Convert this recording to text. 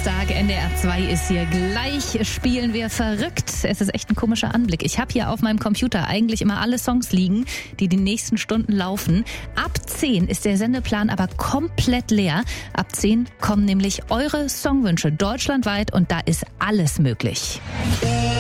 Donnerstag, NDR 2 ist hier. Gleich spielen wir verrückt. Es ist echt ein komischer Anblick. Ich habe hier auf meinem Computer eigentlich immer alle Songs liegen, die nächsten Stunden laufen. Ab 10 ist der Sendeplan aber komplett leer. Ab 10 kommen nämlich eure Songwünsche deutschlandweit und da ist alles möglich.